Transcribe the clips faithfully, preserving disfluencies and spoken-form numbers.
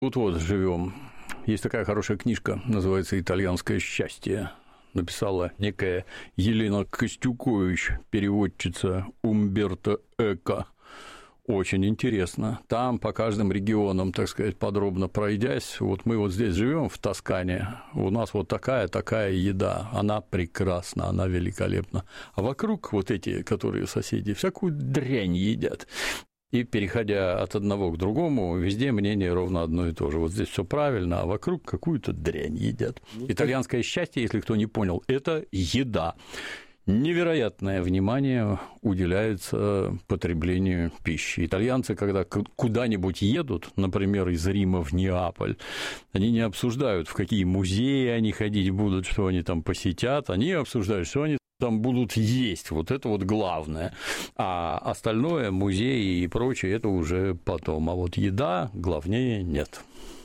Тут вот живем. Есть такая хорошая книжка, называется «Итальянское счастье». Написала некая Елена Костюкович, переводчица Умберто Эко. Очень интересно. Там по каждым регионам, так сказать, подробно пройдясь, вот мы вот здесь живем в Тоскане, у нас вот такая, такая еда, она прекрасна, она великолепна. А вокруг вот эти, которые соседи, всякую дрянь едят. И, переходя от одного к другому, везде мнение ровно одно и то же. Вот здесь все правильно, а вокруг какую-то дрянь едят. Итальянское счастье, если кто не понял, это еда. Невероятное внимание уделяется потреблению пищи. Итальянцы, когда куда-нибудь едут, например, из Рима в Неаполь, они не обсуждают, в какие музеи они ходить будут, что они там посетят, они обсуждают, что они там будут есть, вот это вот главное, а остальное, музеи и прочее, это уже потом, а вот еда главнее нет.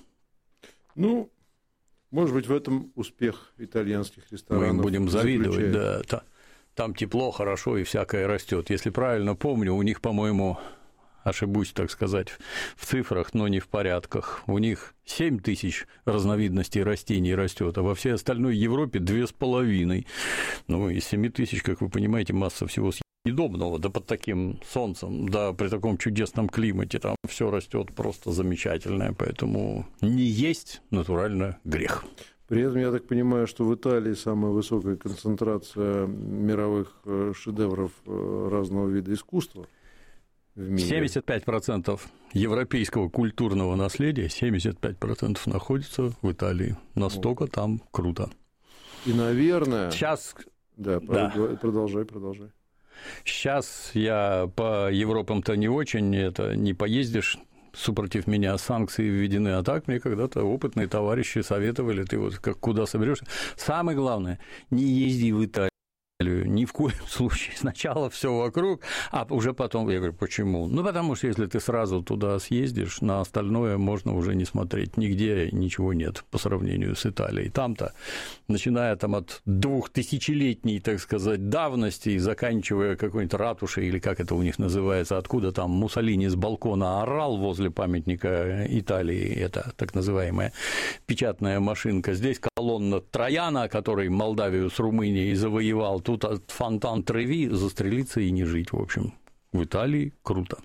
Ну, может быть, в этом успех итальянских ресторанов. Мы им будем завидовать, да, там тепло, хорошо и всякое растет. Если правильно помню, у них, по-моему, ошибусь, так сказать, в цифрах, но не в порядках. У них семь тысяч разновидностей растений растет, а во всей остальной Европе две с половиной. Ну, из семи тысяч, как вы понимаете, масса всего съедобного, да под таким солнцем, да при таком чудесном климате, там все растет просто замечательное, поэтому не есть натурально грех. При этом я так понимаю, что в Италии самая высокая концентрация мировых шедевров разного вида искусства. семьдесят пять процентов европейского культурного наследия, семьдесят пять процентов находится в Италии. Настолько там круто. И, наверное... Сейчас... Да, да. продолжай, продолжай. Сейчас я по Европам-то не очень, это не поездишь, супротив меня санкции введены, а так мне когда-то опытные товарищи советовали, ты вот как куда соберешься. Самое главное, не езди в Италию. Ни в коем случае. Сначала все вокруг, а уже потом, я говорю, почему? Ну, потому что если ты сразу туда съездишь, на остальное можно уже не смотреть. Нигде ничего нет по сравнению с Италией. Там-то, начиная там от двухтысячелетней, так сказать, давности и заканчивая какой-нибудь ратушей, или как это у них называется, откуда там Муссолини с балкона орал возле памятника Италии, это так называемая печатная машинка. Здесь колонна Трояна, который Молдавию с Румынией завоевал. Тут от фонтан Треви застрелиться и не жить, в общем. В Италии круто.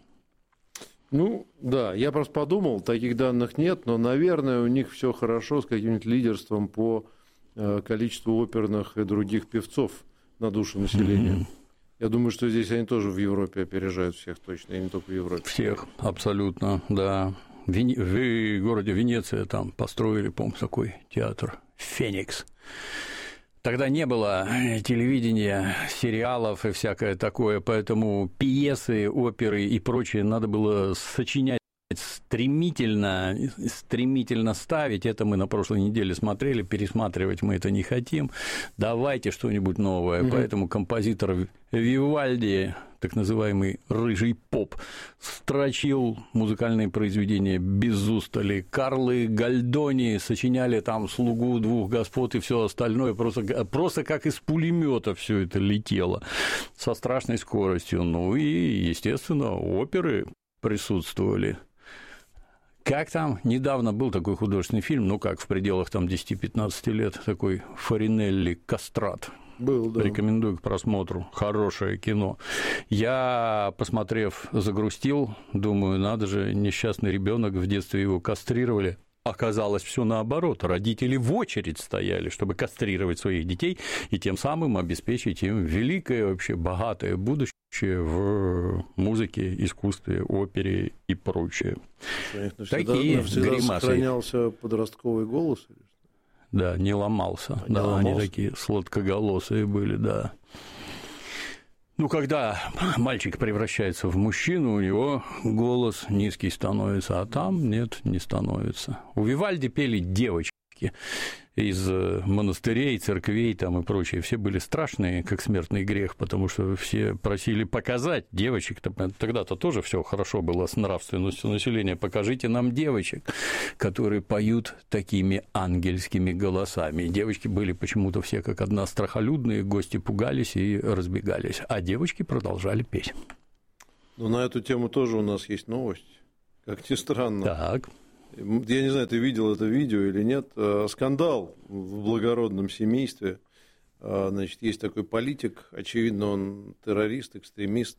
Ну, да, я просто подумал, таких данных нет, но, наверное, у них все хорошо с каким-нибудь лидерством по количеству оперных и других певцов на душу населения. Mm-hmm. Я думаю, что здесь они тоже в Европе опережают всех точно, и не только в Европе. Всех, абсолютно, да. В, Вен... в городе Венеция там построили, по-моему, такой театр «Феникс». Тогда не было телевидения, сериалов и всякое такое, поэтому пьесы, оперы и прочее надо было сочинять стремительно, стремительно ставить. Это мы на прошлой неделе смотрели, пересматривать мы это не хотим. Давайте что-нибудь новое. Mm-hmm. Поэтому композитор Вивальди, так называемый рыжий поп, строчил музыкальные произведения без устали. Карло Гальдони сочиняли там «Слугу двух господ» и все остальное, просто, просто как из пулемета все это летело со страшной скоростью. Ну и, естественно, оперы присутствовали. Как там? Недавно был такой художественный фильм, ну как, в пределах там десяти-пятнадцати лет, такой Фаринелли «Кастрат». Был, да. Рекомендую к просмотру. Хорошее кино. Я, посмотрев, загрустил, думаю, надо же, несчастный ребенок, в детстве его кастрировали. Оказалось, все наоборот. Родители в очередь стояли, чтобы кастрировать своих детей и тем самым обеспечить им великое, вообще богатое будущее в музыке, искусстве, опере и прочее. Конечно, такие навсегда, гримасы. Сохранялся подростковый голос? Да, не ломался. А, не да, ломался? Они такие сладкоголосые были, да. Ну, когда мальчик превращается в мужчину, у него голос низкий становится, а там нет, не становится. У Вивальди пели девочки из монастырей, церквей там и прочее. Все были страшные, как смертный грех, потому что все просили показать девочек. Тогда-то тоже все хорошо было с нравственностью населения. Покажите нам девочек, которые поют такими ангельскими голосами. Девочки были почему-то все как одна страхолюдные, гости пугались и разбегались, а девочки продолжали петь. Ну, на эту тему тоже у нас есть новость, как ни странно. Так. Я не знаю, ты видел это видео или нет. Скандал в благородном семействе. Значит, есть такой политик, очевидно, он террорист, экстремист,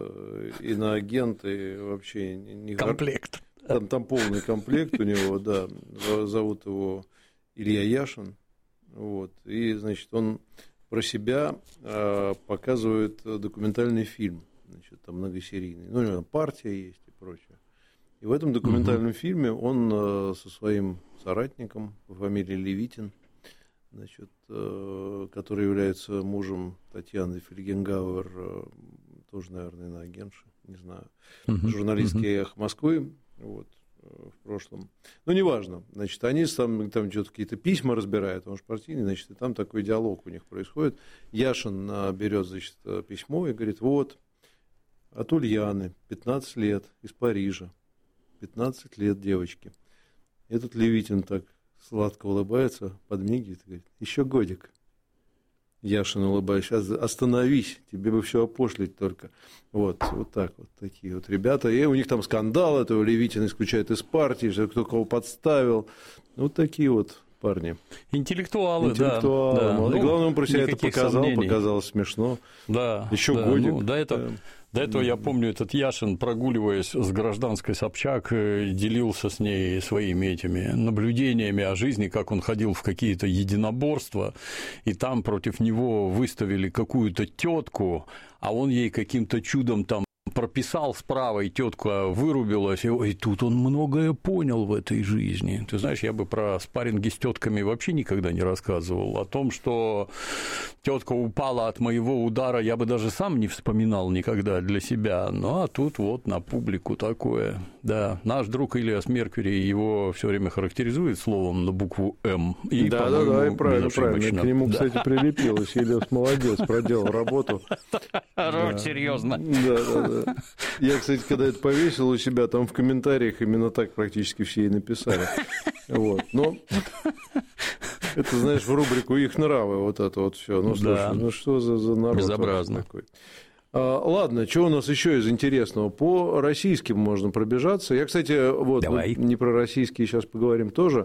иноагент и вообще... Не... Комплект. Там, там полный комплект у него, да. Зовут его Илья Яшин. Вот. И, значит, он про себя показывает документальный фильм, значит, там многосерийный. Ну, у него партия есть и прочее. И в этом документальном uh-huh. фильме он со своим соратником по фамилии Левитин, значит, который является мужем Татьяны Фельгенгауэр, тоже, наверное, иноагентши, не знаю, uh-huh. журналистки uh-huh. «Эхо Москвы», вот, в прошлом. Ну, неважно. Значит, они там, там что-то какие-то письма разбирают, он же партийный, значит, и там такой диалог у них происходит. Яшин берет, значит, письмо и говорит: вот, от Ульяны, пятнадцать лет, из Парижа, пятнадцать лет девочки. Этот Левитин так сладко улыбается, подмигивает и говорит: еще годик. Яшин, улыбаясь: сейчас остановись, тебе бы все опошлить только. Вот, вот так вот, такие вот ребята. И у них там скандал, этого Левитина исключают из партии, что кто кого подставил. Вот такие вот парни. Интеллектуалы, Интеллектуалы. Да, да. И главное, он про себя это показал, сомнений. Показалось смешно. Да. Еще да, годик. Ну, до этого... Да. До этого, я помню, этот Яшин, прогуливаясь с гражданской Собчак, делился с ней своими этими наблюдениями о жизни, как он ходил в какие-то единоборства, и там против него выставили какую-то тетку, а он ей каким-то чудом там прописал справа, и тетка вырубилась, и, и тут он многое понял в этой жизни. Ты знаешь, я бы про спарринги с тетками вообще никогда не рассказывал. О том, что тетка упала от моего удара, я бы даже сам не вспоминал никогда для себя. Ну, а тут вот на публику такое. Да, наш друг Ильяс Меркьюри его все время характеризует словом на букву «М». И, да, да, да, и правильно, правильно. К нему, да. кстати, прилепилось. Ильяс молодец, проделал работу. Серьезно. Да, да, да. Я, кстати, когда это повесил у себя, там в комментариях именно так практически все и написали. Вот. Но это, знаешь, в рубрику «Их нравы» вот это вот все. Ну, слушай, да. ну что за, за народ безобразно такой? А, ладно, что у нас еще из интересного? По российским можно пробежаться. Я, кстати, вот, вот не про российские сейчас поговорим тоже.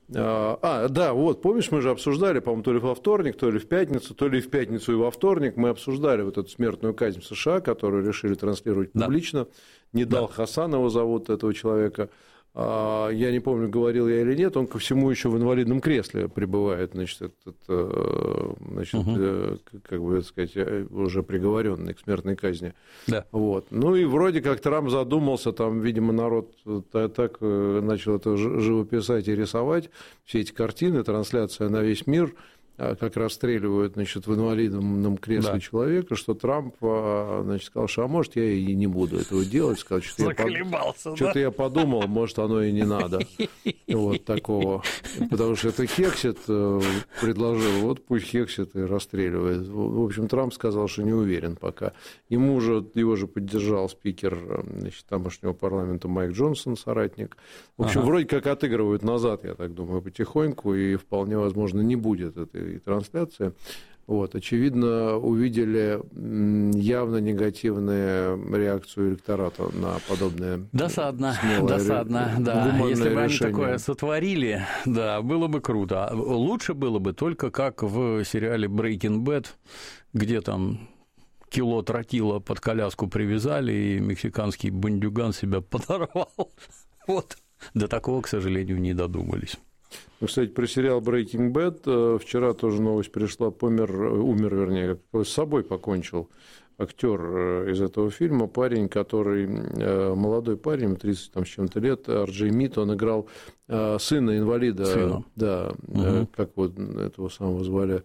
А, да, вот, помнишь, мы же обсуждали, по-моему, то ли во вторник, то ли в пятницу, то ли в пятницу и во вторник мы обсуждали вот эту смертную казнь в США, которую решили транслировать публично. Да. Недал да. Хасан его зовут, этого человека. Я не помню, говорил я или нет, он ко всему еще в инвалидном кресле пребывает, значит, этот, значит, угу. как бы сказать, уже приговоренный к смертной казни. Да. Вот. Ну и вроде как Трамп задумался, там, видимо, народ так начал это живописать и рисовать, все эти картины, трансляция на весь мир, как расстреливают, значит, в инвалидном кресле да. человека, что Трамп, значит, сказал, что, а может, я и не буду этого делать, сказал, что я, под... да? что-то я подумал, может, оно и не надо, вот такого, потому что это Хексет предложил, вот пусть Хексет и расстреливает. В общем, Трамп сказал, что не уверен пока. Ему же, его же поддержал спикер, значит, тамошнего парламента Майк Джонсон, соратник. В общем, ага. вроде как отыгрывают назад, я так думаю, потихоньку, и вполне возможно не будет этой и трансляция. Вот, очевидно, увидели явно негативную реакцию электората на подобное. Досадно, досадно, ре... да. Если бы они такое сотворили, да, было бы круто. Лучше было бы только как в сериале Breaking Bad, где там кило тротила под коляску привязали, и мексиканский бандюган себя подорвал. Вот. До такого, к сожалению, не додумались. Ну, кстати, про сериал Breaking Bad вчера тоже новость пришла, помер, умер, вернее, с собой покончил актер из этого фильма, парень, который, молодой парень, тридцать там, с чем-то лет, Арджей Мит, он играл сына инвалида, сына. Да, угу. как вот этого самого звали,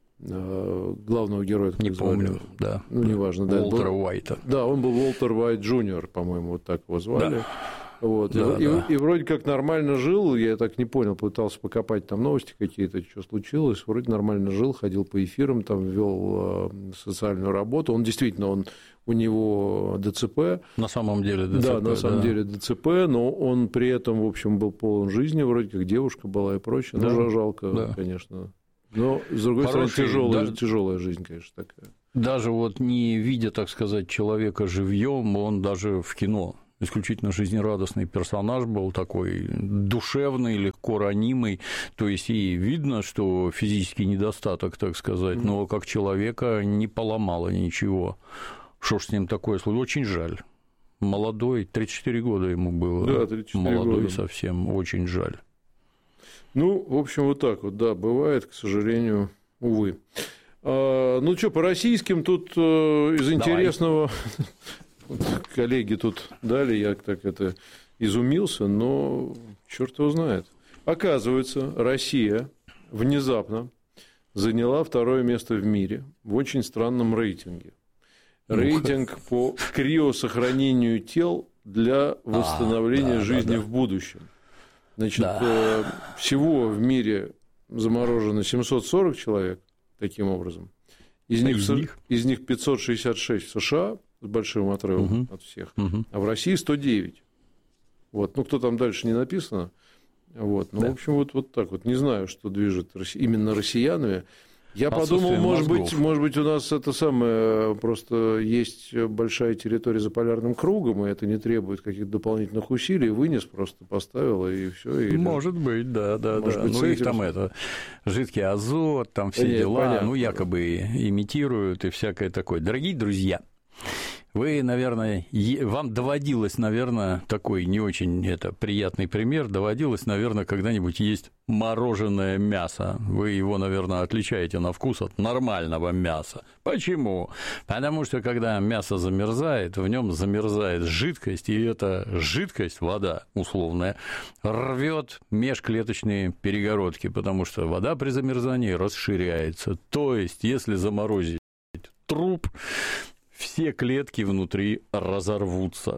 главного героя. Не помню, звали. Да. Ну, неважно. Уолтера да, Уайта. Да, он был Уолтер Уайт Джуниор, по-моему, вот так его звали. Да. Вот. Да, и, да. И, и вроде как нормально жил, я так не понял, пытался покопать там новости какие-то, что случилось, вроде нормально жил, ходил по эфирам, там вел э, социальную работу, он действительно, он, у него ДЦП. На самом деле ДЦП. Да, на самом да. деле ДЦП, но он при этом, в общем, был полон жизни, вроде как девушка была и прочее, да. ну, жалко, да. конечно. Но, с другой Хороший, стороны, тяжелая, да. тяжелая жизнь, конечно, такая. Даже вот не видя, так сказать, человека живьем, он даже в кино исключительно жизнерадостный персонаж был, такой душевный, легко ранимый, то есть и видно, что физический недостаток, так сказать, но как человека не поломало ничего. Что ж с ним такое случилось? Очень жаль. Молодой, тридцать четыре года ему было. Да, тридцать четыре Молодой года. совсем, очень жаль. Ну, в общем, вот так вот, да, бывает, к сожалению, увы. А, ну, что, по российским тут э, из интересного... Коллеги тут дали, я так это изумился, но черт его знает. Оказывается, Россия внезапно заняла второе место в мире в очень странном рейтинге. Рейтинг по криосохранению тел для восстановления а, да, жизни да, да. в будущем. Значит, да. всего в мире заморожено семьсот сорок человек таким образом. Из, а них, из, них? из них пятьсот шестьдесят шесть в США с большим отрывом угу. от всех, угу. а в России сто девять. Вот. Ну, кто там дальше не написано. Вот. Ну, да. в общем, вот, вот так вот. Не знаю, что движет именно россиянами. Я подумал, может быть, может быть, у нас это самое, просто есть большая территория за полярным кругом, и это не требует каких-то дополнительных усилий, вынес, просто поставил, и все. Или... Может быть, да, да, может да. Быть, ну, их там это, жидкий азот, там все Нет, дела, понятно. Ну, якобы имитируют и всякое такое. Дорогие друзья, вы, наверное, вам доводилось, наверное, такой не очень это, приятный пример, доводилось, наверное, когда-нибудь есть мороженое мясо. Вы его, наверное, отличаете на вкус от нормального мяса. Почему? Потому что, когда мясо замерзает, в нем замерзает жидкость, и эта жидкость, вода условная, рвет межклеточные перегородки, потому что вода при замерзании расширяется. То есть, если заморозить труп, все клетки внутри разорвутся.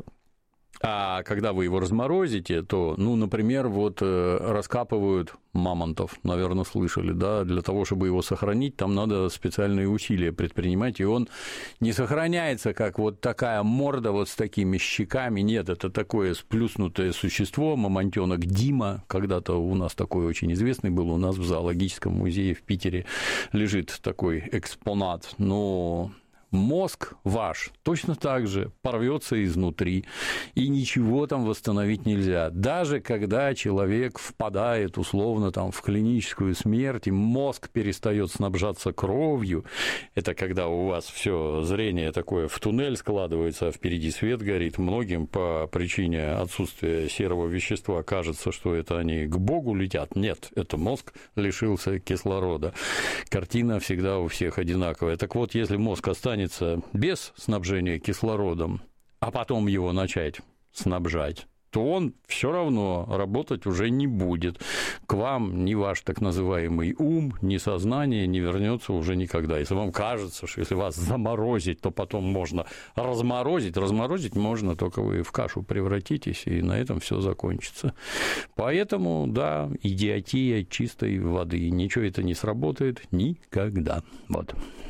А когда вы его разморозите, то, ну, например, вот раскапывают мамонтов, наверное, слышали, да, для того, чтобы его сохранить, там надо специальные усилия предпринимать, и он не сохраняется, как вот такая морда вот с такими щеками, нет, это такое сплюснутое существо, мамонтёнок Дима, когда-то у нас такой очень известный был, у нас в зоологическом музее в Питере лежит такой экспонат, но... Мозг ваш точно так же порвется изнутри, и ничего там восстановить нельзя. Даже когда человек впадает условно там, в клиническую смерть, и мозг перестает снабжаться кровью, это когда у вас все зрение такое в туннель складывается, а впереди свет горит. Многим по причине отсутствия серого вещества кажется, что это они к Богу летят. Нет, это мозг лишился кислорода. Картина всегда у всех одинаковая. Так вот, если мозг останется без снабжения кислородом, а потом его начать снабжать, то он все равно работать уже не будет. К вам ни ваш так называемый ум, ни сознание не вернется уже никогда. Если вам кажется, что если вас заморозить, то потом можно разморозить, разморозить можно, только вы в кашу превратитесь, и на этом все закончится. Поэтому, да, идиотия чистой воды. Ничего это не сработает никогда. Вот.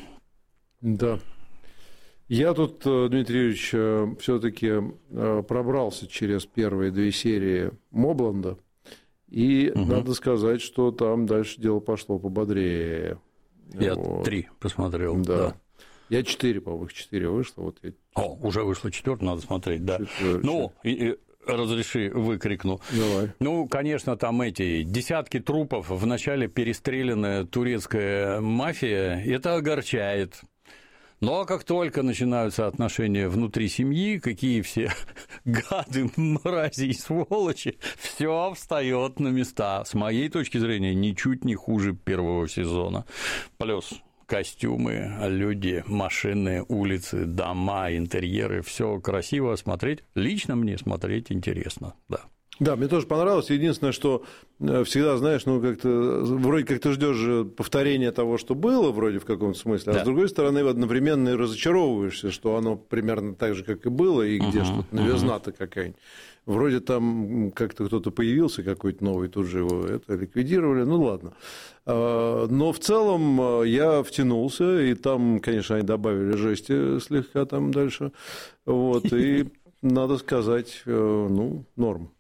Да. Я тут, Дмитрий Юрьевич, все-таки пробрался через первые две серии Мобланда, и угу. надо сказать, что там дальше дело пошло пободрее. Я вот. три посмотрел. Да. да. Я четыре, по-моему, четыре вышло. Вот я... О, уже вышло четвертое, надо смотреть, да. Четвертый. Ну, и, и, разреши, выкрикну. Давай. Ну, конечно, там эти десятки трупов, вначале перестрелянная турецкая мафия, это огорчает. Но как только начинаются отношения внутри семьи, какие все гады, мрази и сволочи, все встает на места. С моей точки зрения, ничуть не хуже первого сезона. Плюс костюмы, люди, машины, улицы, дома, интерьеры, все красиво смотреть. Лично мне смотреть интересно, да. Да, мне тоже понравилось. Единственное, что всегда, знаешь, ну, как-то вроде как ты ждешь повторения того, что было, вроде в каком-то смысле, а да. с другой стороны, одновременно и разочаровываешься, что оно примерно так же, как и было, и где uh-huh, что-то новизна-то uh-huh. какая-нибудь. Вроде там как-то кто-то появился, какой-то новый, тут же его это ликвидировали, ну ладно. Но в целом я втянулся, и там, конечно, они добавили жести слегка там дальше, вот, и надо сказать, ну, норм.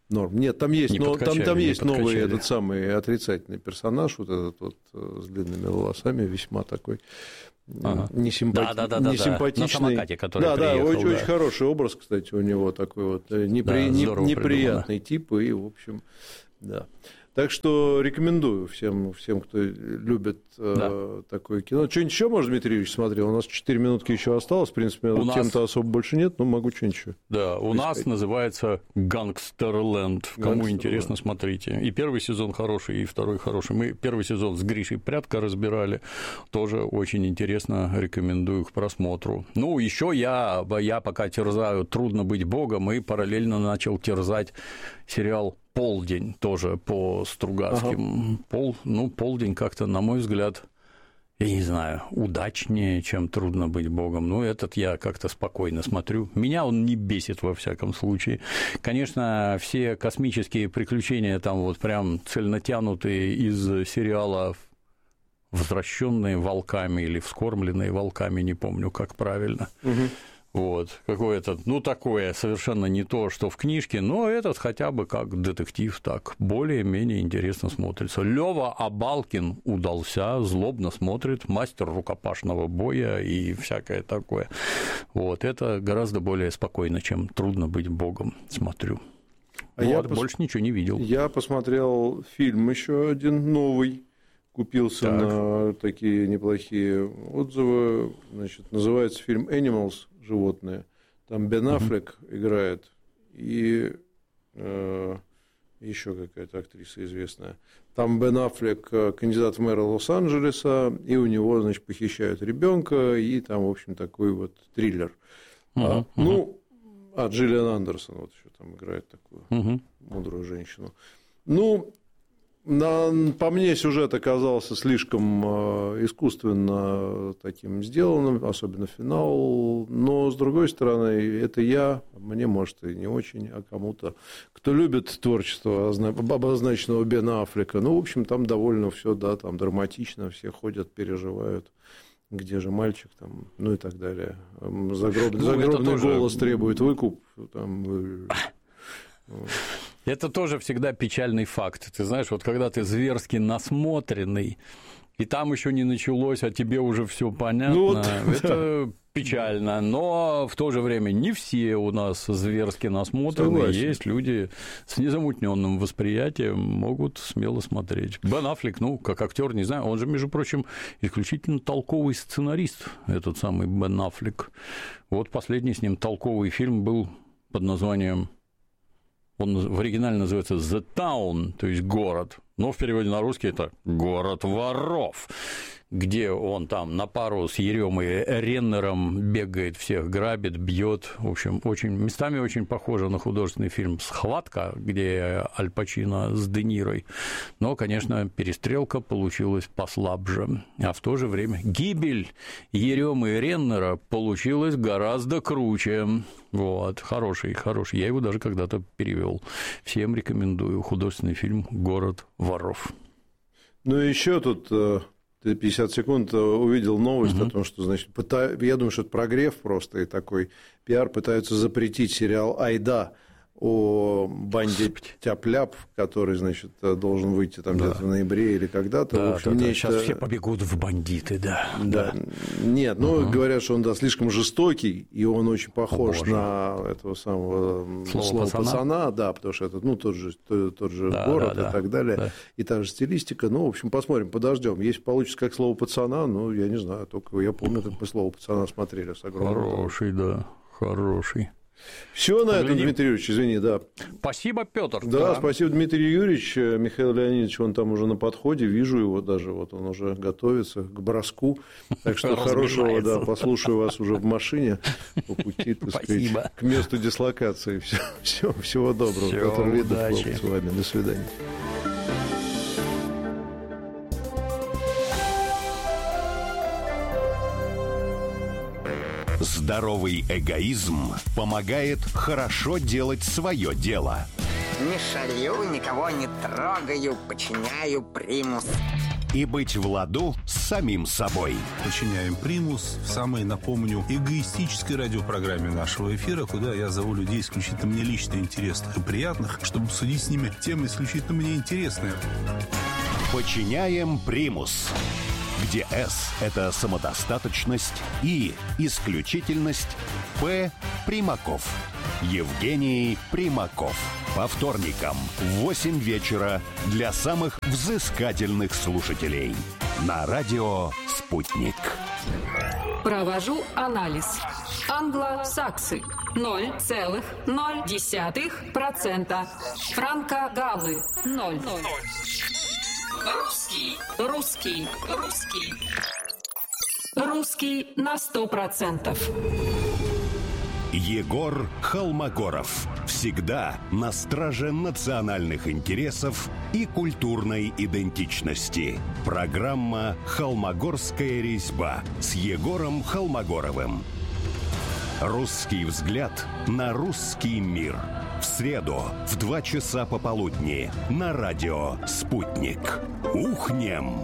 Норм. Нет, там есть, но там, там есть подкачали. новый этот самый отрицательный персонаж, вот этот вот с длинными волосами, весьма такой ага. несимпати... да, да, да, несимпатичный. На самокате, который да, приехал. Да, очень, да, очень хороший образ, кстати, у него такой вот непри... да, неприятный тип, и, в общем, да. Так что рекомендую всем, всем кто любит да. э, такое кино. Что-нибудь еще, может, Дмитрий Юрьевич, смотрел? У нас четыре минутки еще осталось. В принципе, у тем-то нас... особо больше нет, но могу что-нибудь еще. Да, у нас сказать. Называется «Гангстерленд». Кому Гангстер, интересно, да. смотрите. И первый сезон хороший, и второй хороший. Мы первый сезон с Гришей Прядко разбирали. Тоже очень интересно, рекомендую к просмотру. Ну, еще я, я пока терзаю «Трудно быть богом», и параллельно начал терзать сериал «Полдень», тоже по Стругацким. Ага. Пол, ну, «Полдень» как-то, на мой взгляд, я не знаю, удачнее, чем «Трудно быть богом». Ну, этот я как-то спокойно смотрю. Меня он не бесит, во всяком случае. Конечно, все космические приключения там вот прям цельнотянутые из сериала «Возвращенные волками» или «Вскормленные волками», не помню, как правильно. Угу. Вот, какое-то, ну, такое совершенно не то, что в книжке, но этот хотя бы как детектив так более-менее интересно смотрится. Лёва Абалкин удался, злобно смотрит, мастер рукопашного боя и всякое такое. Вот, это гораздо более спокойно, чем «Трудно быть богом», смотрю. А вот, я больше пос... ничего не видел. Я посмотрел фильм еще один новый. Купился так. на такие неплохие отзывы. Значит, называется фильм «Animals», животные. Там Бен Аффлек uh-huh. играет, и э, еще какая-то актриса известная. Там Бен Аффлек кандидат в мэра Лос-Анджелеса, и у него, значит, похищают ребенка, и там, в общем, такой вот триллер. Uh-huh. А, ну, а Джиллиан Андерсон вот еще там играет такую uh-huh. мудрую женщину. Ну, На, по мне, сюжет оказался слишком искусственно таким сделанным, особенно финал. Но, с другой стороны, это я, мне, может, и не очень, а кому-то, кто любит творчество обозначенного Бена Аффлека. Ну, в общем, там довольно все, да, там драматично, все ходят, переживают. Где же мальчик, там, ну и так далее. Загроб... Ну, загробный тоже... голос требует выкуп. Там... Это тоже всегда печальный факт. Ты знаешь, вот когда ты зверски насмотренный, и там еще не началось, а тебе уже все понятно, ну, вот, это да. печально. Но в то же время не все у нас зверски насмотрены. Согласен. Есть люди с незамутненным восприятием, могут смело смотреть. Бен Аффлек, ну, как актер, не знаю, он же, между прочим, исключительно толковый сценарист, этот самый Бен Аффлек. Вот последний с ним толковый фильм был под названием... Он в оригинале называется «The Town», то есть «город», но в переводе на русский это «город воров», где он там на пару с Еремой Реннером бегает, всех грабит, бьет. В общем, очень, местами очень похоже на художественный фильм «Схватка», где Аль Пачино с Де Нирой. Но, конечно, перестрелка получилась послабже. А в то же время гибель Еремы Реннера получилась гораздо круче. Вот, хороший, хороший. Я его даже когда-то перевел. Всем рекомендую художественный фильм «Город воров». Ну, еще тут... пятьдесят секунд увидел новость uh-huh. о том, что, значит, пыта... я думаю, что это прогрев просто, и такой пиар, пытаются запретить сериал «Айда» о банде Тяп-Ляп, который, значит, должен выйти там да. где-то в ноябре или когда-то. Да, в общем, да, да. нечто... Сейчас все побегут в бандиты, да. да. да. Нет, ну, uh-huh. говорят, что он, да, слишком жестокий, и он очень похож Боже. на этого самого Слово, слова пацана. пацана, да, потому что это, ну, тот же, тот, тот же да, город да, и да. так далее, да. и та же стилистика. Ну, в общем, посмотрим, подождем. Если получится как слово пацана, ну, я не знаю, только я помню, как мы слово пацана смотрели с огромным... Хороший, да, хороший. Все на этом, Дмитрий Юрьевич, извини, да. Спасибо, Петр. Да, да, спасибо, Дмитрий Юрьевич. Михаил Леонидович, он там уже на подходе, вижу его даже, вот он уже готовится к броску. Так что хорошего, да, послушаю вас уже в машине по пути, так сказать, к месту дислокации. Все, все, всего доброго. Все, Петр Лидов был удачи. с вами. До свидания. Здоровый эгоизм помогает хорошо делать свое дело. Не шалю, никого не трогаю, подчиняю примус. и быть в ладу с самим собой. Подчиняем примус в самой, напомню, эгоистической радиопрограмме нашего эфира, куда я зову людей исключительно мне лично интересных и приятных, чтобы обсудить с ними темы исключительно мне интересные. Подчиняем примус, где «С» — это самодостаточность, «И» — исключительность, «П» — Примаков. Евгений Примаков. По вторникам в восемь вечера для самых взыскательных слушателей. На радио «Спутник». Провожу анализ. Англосаксы ноль целых ноль десятых процента. Франко-галлы ноль. Русский, русский, русский. Русский на сто процентов. Егор Холмогоров. Всегда на страже национальных интересов и культурной идентичности. Программа «Холмогорская резьба» с Егором Холмогоровым. Русский взгляд на русский мир. В среду в два часа пополудни на радио «Спутник». Ухнем!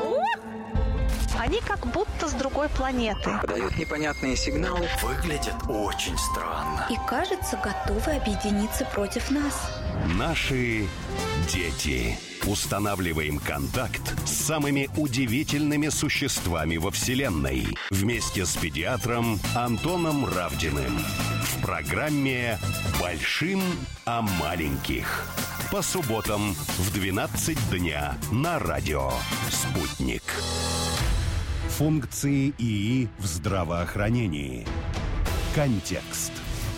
Они как будто с другой планеты. Подают непонятные сигналы. Выглядят очень странно. И, кажется, готовы объединиться против нас. Наши дети. Устанавливаем контакт с самыми удивительными существами во Вселенной. Вместе с педиатром Антоном Равдиным. В программе «Большим о маленьких». По субботам в двенадцать дня на радио «Спутник». Функции ИИ в здравоохранении. Контекст.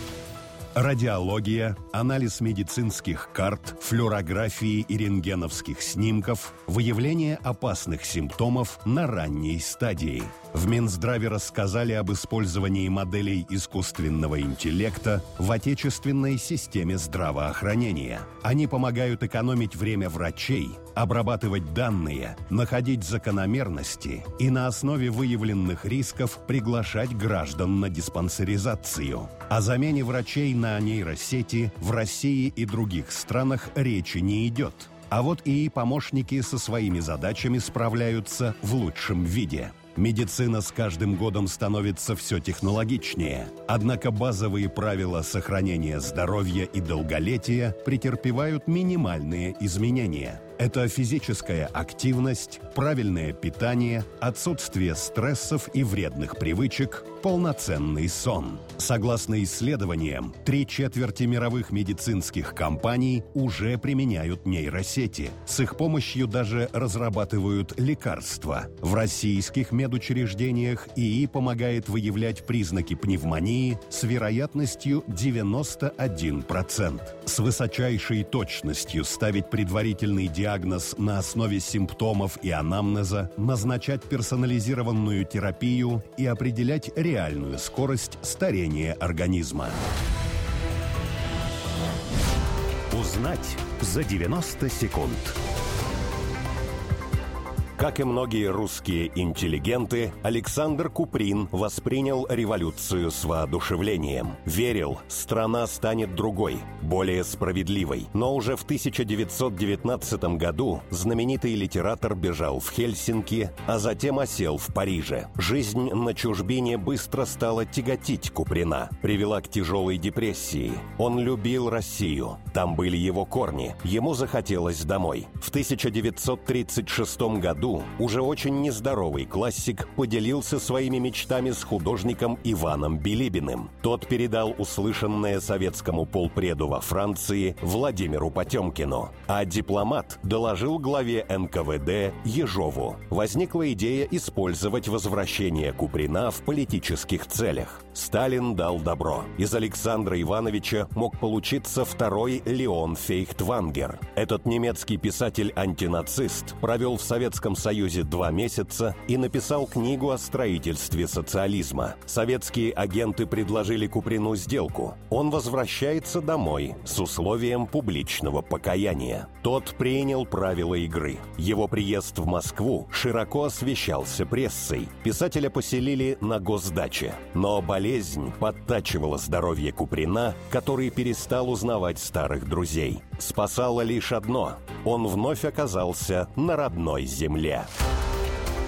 Радиология, анализ медицинских карт, флюорографии и рентгеновских снимков, выявление опасных симптомов на ранней стадии. В Минздраве рассказали об использовании моделей искусственного интеллекта в отечественной системе здравоохранения. Они помогают экономить время врачей, обрабатывать данные, находить закономерности и на основе выявленных рисков приглашать граждан на диспансеризацию. О замене врачей на нейросети в России и других странах речи не идет. А вот ИИ-помощники со своими задачами справляются в лучшем виде. Медицина с каждым годом становится все технологичнее. Однако базовые правила сохранения здоровья и долголетия претерпевают минимальные изменения. Это физическая активность, правильное питание, отсутствие стрессов и вредных привычек, полноценный сон. Согласно исследованиям, три четверти мировых медицинских компаний уже применяют нейросети. С их помощью даже разрабатывают лекарства. В российских медучреждениях ИИ помогает выявлять признаки пневмонии с вероятностью девяносто один процент. С высочайшей точностью ставить предварительный диагноз диагноз на основе симптомов и анамнеза, назначать персонализированную терапию и определять реальную скорость старения организма. Узнать за девяносто секунд. Как и многие русские интеллигенты, Александр Куприн воспринял революцию с воодушевлением. Верил, страна станет другой, более справедливой. Но уже в тысяча девятьсот девятнадцатом году знаменитый литератор бежал в Хельсинки, а затем осел в Париже. Жизнь на чужбине быстро стала тяготить Куприна, привела к тяжелой депрессии. Он любил Россию, там были его корни, ему захотелось домой. В тысяча девятьсот тридцать шестом году уже очень нездоровый классик поделился своими мечтами с художником Иваном Билибиным. Тот передал услышанное советскому полпреду во Франции Владимиру Потемкину, а дипломат доложил главе эн ка вэ дэ Ежову. Возникла идея использовать возвращение Куприна в политических целях. Сталин дал добро. Из Александра Ивановича мог получиться второй Леон Фейхтвангер. Этот немецкий писатель-антинацист провел в Советском Союзе два месяца и написал книгу о строительстве социализма. Советские агенты предложили Куприну сделку. Он возвращается домой с условием публичного покаяния. Тот принял правила игры. Его приезд в Москву широко освещался прессой. Писателя поселили на госдаче. Но болезнь подтачивала здоровье Куприна, который перестал узнавать старых друзей. Спасало лишь одно – он вновь оказался на родной земле.